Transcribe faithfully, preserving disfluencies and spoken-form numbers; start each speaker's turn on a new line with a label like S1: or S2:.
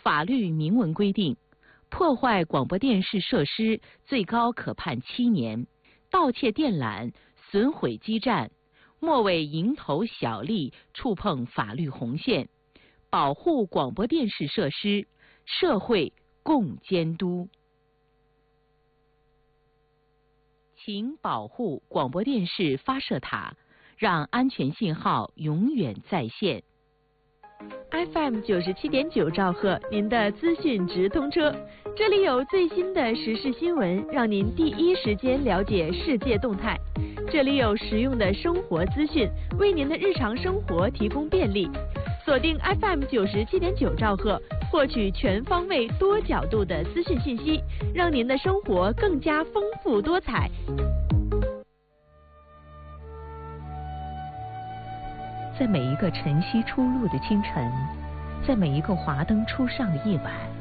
S1: 法律明文规定，破坏广播电视设施最高可判七年，盗窃电缆、损毁基站，莫为蝇头小利触碰法律红线，保护广播电视设施，社会共监督。请保护广播电视发射塔，让安全信号永远在线。
S2: F M 九十七点九兆赫，您的资讯直通车，这里有最新的时事新闻，让您第一时间了解世界动态。这里有实用的生活资讯，为您的日常生活提供便利。锁定 F M 九十七点九兆赫，获取全方位、多角度的资讯信息，让您的生活更加丰富多彩。
S3: 在每一个晨曦初露的清晨，在每一个华灯初上的夜晚，